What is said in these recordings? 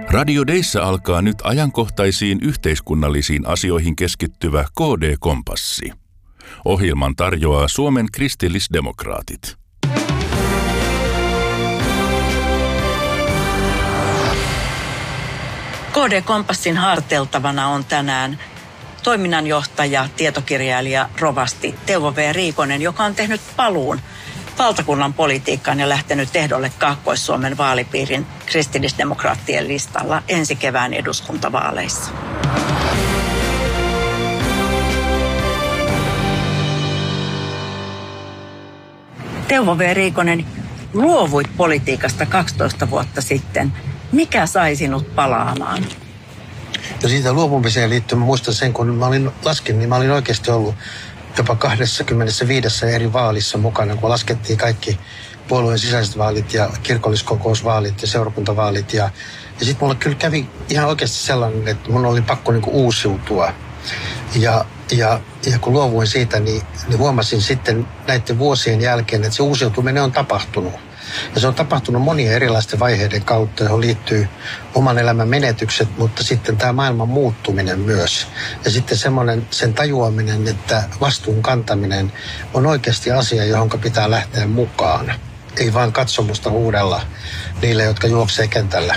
Radio Deissä alkaa nyt ajankohtaisiin yhteiskunnallisiin asioihin keskittyvä KD-kompassi. Ohjelman tarjoaa Suomen kristillisdemokraatit. KD-kompassin haarteltavana on tänään toiminnanjohtaja, tietokirjailija, rovasti Teuvo V. Riikonen, joka on tehnyt paluun valtakunnan politiikkaan ja lähtenyt ehdolle Kaakkois-Suomen vaalipiirin kristillisdemokraattien listalla ensi kevään eduskuntavaaleissa. Teuvo V. Riikonen, luovuit politiikasta 12 vuotta sitten. Mikä sai sinut palaamaan? Ja siitä luopumiseen liittyen muistan sen, kun mä laskin, niin mä olin oikeasti ollut jopa 25 eri vaalissa mukana, kun laskettiin kaikki puolueen sisäiset vaalit ja kirkolliskokousvaalit ja seurakuntavaalit. Ja sitten mulla kyllä kävi ihan oikeasti sellainen, että mun oli pakko niinku uusiutua. Ja kun luovuin siitä, niin huomasin sitten näiden vuosien jälkeen, että se uusiutuminen on tapahtunut. Ja se on tapahtunut monien erilaisten vaiheiden kautta, johon liittyy oman elämän menetykset, mutta sitten tämä maailman muuttuminen myös. Ja sitten sen tajuaminen, että vastuun kantaminen on oikeasti asia, johon pitää lähteä mukaan. Ei vaan katsomusta huudella niille, jotka juoksee kentällä.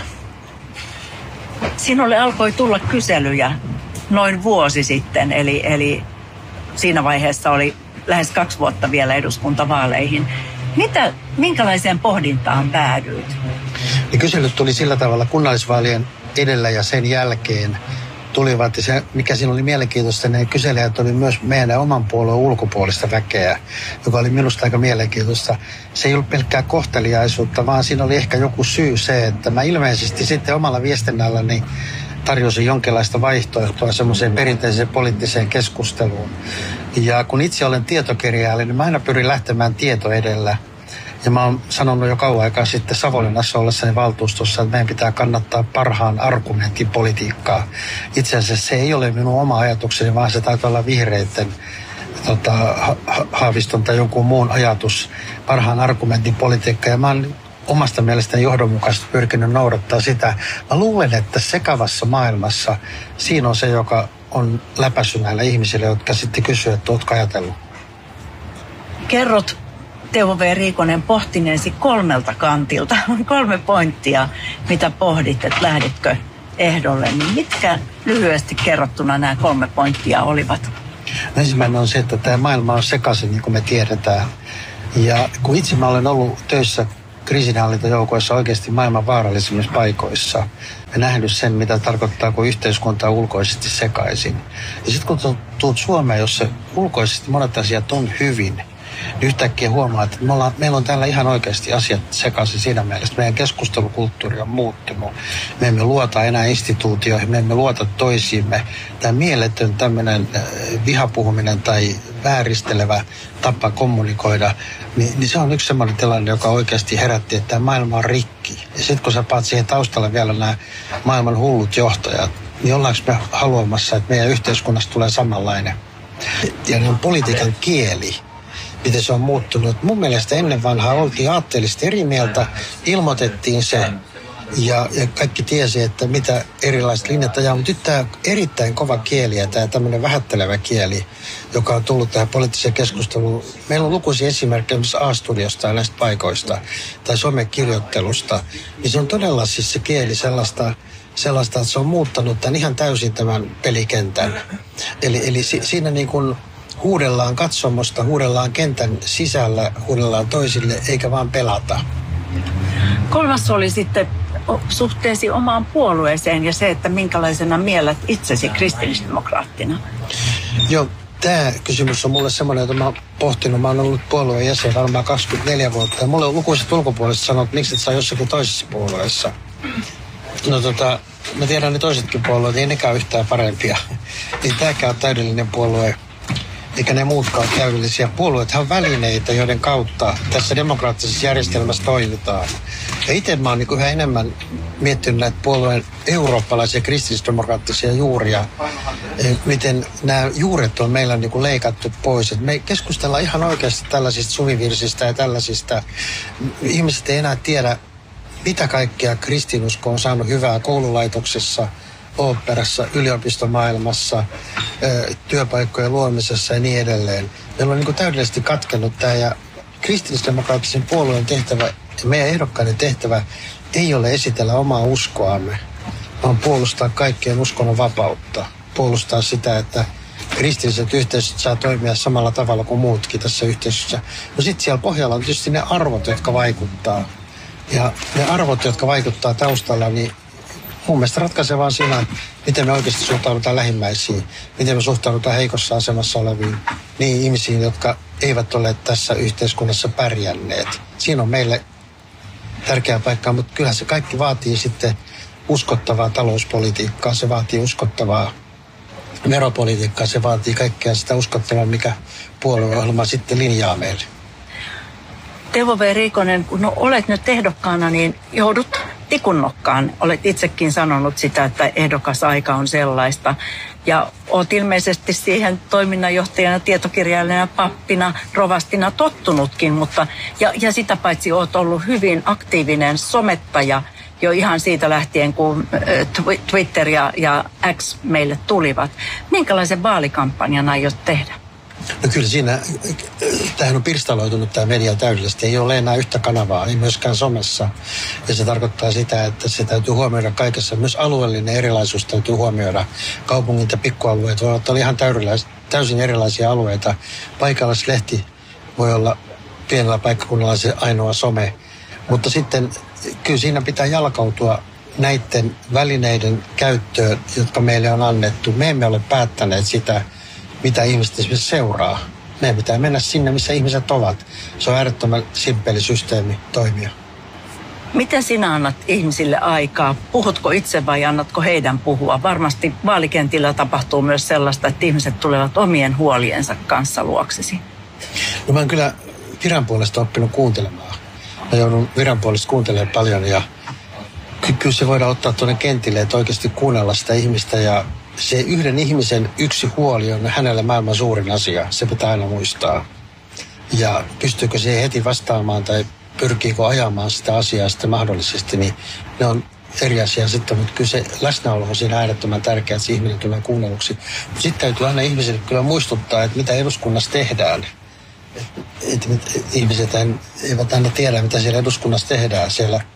Sinulle alkoi tulla kyselyjä noin vuosi sitten, eli siinä vaiheessa oli lähes 2 vuotta vielä eduskuntavaaleihin. Minkälaiseen pohdintaan päädyit? Niin kyselyt tuli sillä tavalla kunnallisvaalien edellä ja sen jälkeen tulivat. Ja se, mikä siinä oli mielenkiintoista, ne kyselijät oli myös meidän oman puolueen ulkopuolista väkeä, joka oli minusta aika mielenkiintoista. Se ei ollut pelkkää kohteliaisuutta, vaan siinä oli ehkä joku syy se, että mä ilmeisesti sitten omalla viestinnälläni tarjosin jonkinlaista vaihtoehtoa semmoiseen perinteiseen poliittiseen keskusteluun. Ja kun itse olen tietokirjailija, niin mä aina pyrin lähtemään tieto edellä. Ja mä oon sanonut jo kauan aikaa sitten Savonlinnassa ollessani valtuustossa, että meidän pitää kannattaa parhaan argumentin politiikkaa. Itse asiassa se ei ole minun oma ajatukseni, vaan se taitaa olla vihreiden Haaviston tai jonkun muun ajatus, parhaan argumentin politiikka. Ja mä oon omasta mielestäni johdonmukaisesti pyrkinyt noudattaa sitä. Mä luulen, että sekavassa maailmassa siinä on se, joka on läpäisy näillä ihmisillä, jotka sitten kysyy, että ootko ajatellut. Kerrot, Teuvo V. Riikonen, pohtineesi 3 kantilta. 3 pointtia, mitä pohdit, että lähdetkö ehdolle. Niin mitkä lyhyesti kerrottuna nämä 3 pointtia olivat? Ensimmäinen on se, että tämä maailma on sekaisin, niin kuin me tiedetään. Ja kun itse mä olen ollut töissä kriisinhallintajoukoissa oikeasti maailman vaarallisimmissa paikoissa ja nähnyt sen, mitä tarkoittaa, kun yhteiskunta on ulkoisesti sekaisin. Ja sitten kun tulet Suomeen, jossa ulkoisesti monet asiat on hyvin, niin yhtäkkiä huomaa, että meillä on täällä ihan oikeasti asiat sekaisin siinä mielessä. Meidän keskustelukulttuuri on muuttunut. Me emme luota enää instituutioihin, me emme luota toisiimme. Tämä mieletön tämmöinen vihapuhuminen tai vääristelevä tapa kommunikoida, niin se on yksi semmoinen tilanne, joka oikeasti herätti, että tämä maailma on rikki. Ja sitten kun sä paat siihen taustalle vielä nämä maailman hullut johtajat, niin ollaanko me haluamassa, että meidän yhteiskunnasta tulee samanlainen. Ja ne on politiikan kieli, miten se on muuttunut. Mun mielestä ennen vanhaa oltiin aatteellisesti eri mieltä, ilmoitettiin se ja kaikki tiesi, että mitä erilaiset linjat ajaa. Mutta nyt tämä erittäin kova kieli ja tämä tämmöinen vähättelevä kieli, joka on tullut tähän poliittiseen keskusteluun. Meillä on lukuisia esimerkkejä myös A-studiosta ja näistä paikoista tai somekirjoittelusta. Niin se on todella siis se kieli sellaista, että se on muuttanut tämän ihan täysin tämän pelikentän. Eli siinä niin kuin huudellaan katsomosta, huudellaan kentän sisällä, huudellaan toisille, eikä vaan pelata. 3 oli sitten suhteesi omaan puolueeseen ja se, että minkälaisena miellet itsesi kristillisdemokraattina. Joo, tämä kysymys on mulle semmoinen, jota mä oon pohtinut. Mä oon ollut puolueen jäsen varmaan 24 vuotta. Ja mulle on lukuiset ulkopuoliset sanoo, että miksi et saa jossakin toisessa puolueessa. No mä tiedän ne toisetkin puolueet, ei nekään yhtään parempia. Ei tääkään ole täydellinen puolue. Eikä ne muutkaan täydellisiä. Puolueethan on välineitä, joiden kautta tässä demokraattisessa järjestelmässä toimitaan. Ja itse mä oon niin yhä enemmän miettinyt näitä puolueen eurooppalaisia kristillisdemokraattisia juuria. Miten nämä juuret on meillä niin kuin leikattu pois. Et me keskustellaan ihan oikeasti tällaisista suvivirsistä ja tällaisista. Ihmiset ei enää tiedä mitä kaikkea kristinusko on saanut hyvää koululaitoksessa, oopperassa, yliopistomaailmassa, työpaikkojen luomisessa ja niin edelleen. Meillä on niin kuin täydellisesti katkennut tämä, ja kristillisdemokraattisen puolueen tehtävä ja meidän ehdokkaiden tehtävä ei ole esitellä omaa uskoamme, vaan puolustaa kaikkien uskonnon vapautta. Puolustaa sitä, että kristilliset yhteisöt saa toimia samalla tavalla kuin muutkin tässä yhteisössä. No sitten siellä pohjalla on tietysti ne arvot, jotka vaikuttaa. Ja ne arvot, jotka vaikuttaa taustalla, niin mun mielestä ratkaisee vaan siinä, miten me oikeasti suhtaudutaan lähimmäisiin, miten me suhtaudutaan heikossa asemassa oleviin, niin ihmisiin, jotka eivät ole tässä yhteiskunnassa pärjänneet. Siinä on meille tärkeä paikka, mutta kyllähän se kaikki vaatii sitten uskottavaa talouspolitiikkaa, se vaatii uskottavaa veropolitiikkaa, se vaatii kaikkea sitä uskottavaa, mikä puolueohjelma sitten linjaa meille. Teuvo V. Riikonen, kun olet nyt ehdokkaana, niin joudut tikunnokkaan. Olet itsekin sanonut sitä, että ehdokasaika on sellaista. Ja olet ilmeisesti siihen toiminnanjohtajana, tietokirjailijana, pappina, rovastina tottunutkin, mutta ja sitä paitsi olet ollut hyvin aktiivinen somettaja jo ihan siitä lähtien, kun Twitter ja X meille tulivat. Minkälaisen vaalikampanjan aiot tehdä? No kyllä siinä, tämähän on pirstaloitunut tämä media täydellisesti. Ei ole enää yhtä kanavaa, ei myöskään somessa. Ja se tarkoittaa sitä, että se täytyy huomioida kaikessa. Myös alueellinen erilaisuus täytyy huomioida. Kaupungit ja pikkualueet voivat olla ihan täysin erilaisia alueita. Paikallislehti voi olla pienellä paikkakunnalla se ainoa some. Mutta sitten kyllä siinä pitää jalkautua näiden välineiden käyttöön, jotka meille on annettu. Me emme ole päättäneet sitä, mitä ihmiset esimerkiksi seuraa. Meidän pitää mennä sinne, missä ihmiset ovat. Se on äärettömän simppeli systeemi toimia. Miten sinä annat ihmisille aikaa? Puhutko itse vai annatko heidän puhua? Varmasti vaalikentillä tapahtuu myös sellaista, että ihmiset tulevat omien huoliensa kanssa luoksesi. No mä oon kyllä viran puolesta oppinut kuuntelemaan. Mä joudun viran puolesta kuuntelemaan paljon ja kyllä se voidaan ottaa tuonne kentille, että oikeasti kuunnella sitä ihmistä ja se yhden ihmisen yksi huoli on hänelle maailman suurin asia. Se pitää aina muistaa. Ja pystyykö se heti vastaamaan tai pyrkiikö ajamaan sitä asiaa sitten mahdollisesti, niin ne on eri asia sitten. Mutta kyllä se läsnäolo on siinä äärettömän tärkeää, että se ihminen tulee kuunnelluksi. Mutta sitten täytyy aina ihmisille kyllä muistuttaa, että mitä eduskunnassa tehdään. Että ihmiset eivät aina tiedä, mitä siellä eduskunnassa tehdään.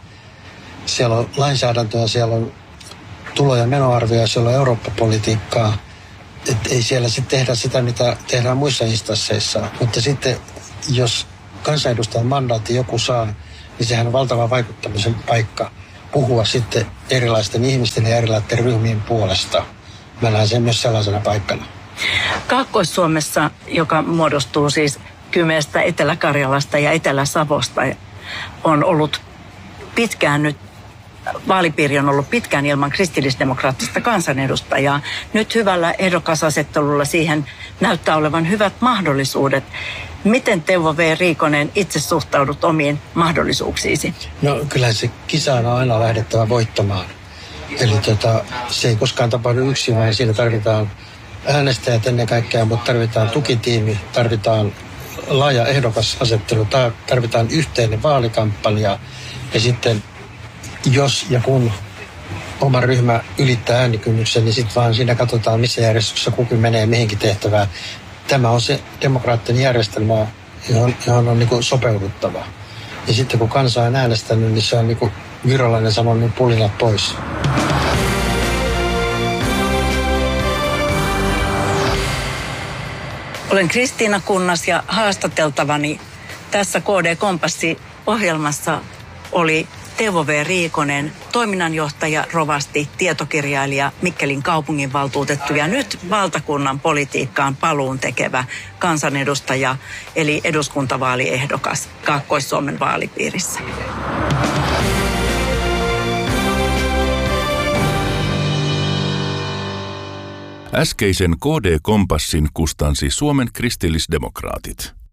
Siellä on lainsäädäntöä, siellä on tulo- ja menoarvioja, siellä on Eurooppa-politiikkaa. Että ei siellä sitten tehdä sitä, mitä tehdään muissa instansseissa. Mutta sitten, jos kansanedustajan mandaatti joku saa, niin sehän on valtava vaikuttamisen paikka puhua sitten erilaisten ihmisten ja erilaisten ryhmien puolesta. Mä näen sen myös sellaisena paikkana. Kaakkois-Suomessa, joka muodostuu siis Kymestä, Etelä-Karjalasta ja Etelä-Savosta, on ollut pitkään nyt, vaalipiiri on ollut pitkään ilman kristillisdemokraattista kansanedustajaa. Nyt hyvällä ehdokasasettelulla siihen näyttää olevan hyvät mahdollisuudet. Miten Teuvo V. Riikonen itse suhtaudut omiin mahdollisuuksiisi? No kyllä se kisaan on aina lähdettävä voittamaan. Eli se ei koskaan tapahdu yksin, vaan siinä tarvitaan äänestäjät ennen kaikkea, mutta tarvitaan tukitiimi, tarvitaan laaja ehdokasasettelu, tarvitaan yhteinen vaalikampanja ja sitten jos ja kun oma ryhmä ylittää äänikynnyksen, niin sitten vaan siinä katsotaan, missä järjestyksessä kukin menee mihinkin tehtävään. Tämä on se demokraattinen järjestelmä, johon on niin sopeuduttava. Ja sitten kun kansa on äänestänyt, niin se on niin kuin virolainen sanoo, niin pulinat pois. Olen Kristiina Kunnas ja haastateltavani tässä KD-kompassi-ohjelmassa oli Teuvo V. Riikonen, toiminnanjohtaja, rovasti, tietokirjailija, Mikkelin kaupunginvaltuutettu ja nyt valtakunnan politiikkaan paluun tekevä kansanedustaja eli eduskuntavaaliehdokas Kaakkois-Suomen vaalipiirissä. Äskeisen KD-kompassin kustansi Suomen kristillisdemokraatit.